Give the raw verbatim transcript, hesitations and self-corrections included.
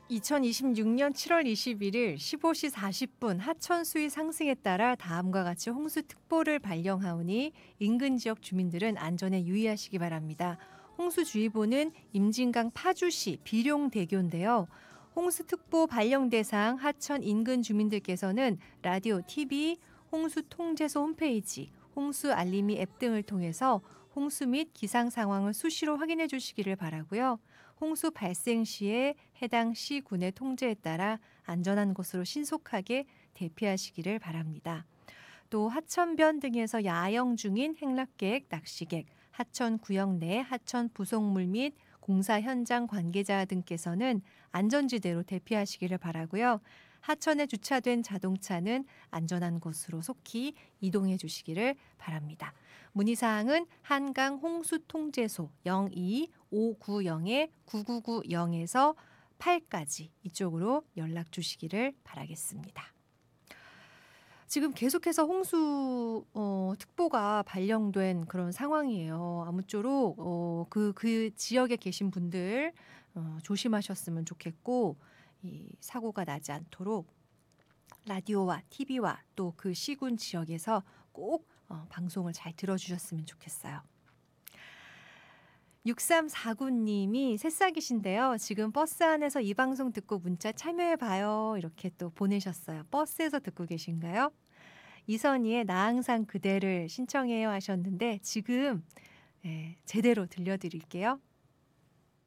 이천이십육 년 칠월 이십일일 십오 시 사십 분 하천 수위 상승에 따라 다음과 같이 홍수특보를 발령하오니 인근 지역 주민들은 안전에 유의하시기 바랍니다. 홍수주의보는 임진강 파주시 비룡대교인데요. 홍수특보 발령 대상 하천 인근 주민들께서는 라디오, 티비, 홍수통제소 홈페이지, 홍수 알림이 앱 등을 통해서 홍수 및 기상 상황을 수시로 확인해 주시기를 바라고요. 홍수 발생 시에 해당 시군의 통제에 따라 안전한 곳으로 신속하게 대피하시기를 바랍니다. 또 하천변 등에서 야영 중인 행락객, 낚시객, 하천 구역 내 하천 부속물 및 공사 현장 관계자 등께서는 안전지대로 대피하시기를 바라고요. 하천에 주차된 자동차는 안전한 곳으로 속히 이동해 주시기를 바랍니다. 문의사항은 한강 홍수통제소 영이 오구영 구구구영에서 팔까지 이쪽으로 연락 주시기를 바라겠습니다. 지금 계속해서 홍수 어, 특보가 발령된 그런 상황이에요. 아무쪼록 어, 그, 그 지역에 계신 분들 어, 조심하셨으면 좋겠고 이 사고가 나지 않도록 라디오와 티비와 또 그 시군 지역에서 꼭 어, 방송을 잘 들어주셨으면 좋겠어요. 육삼사구 님이 새싹이신데요. 지금 버스 안에서 이 방송 듣고 문자 참여해봐요. 이렇게 또 보내셨어요. 버스에서 듣고 계신가요? 이선희의 나 항상 그대를 신청해요 하셨는데 지금 예, 제대로 들려드릴게요.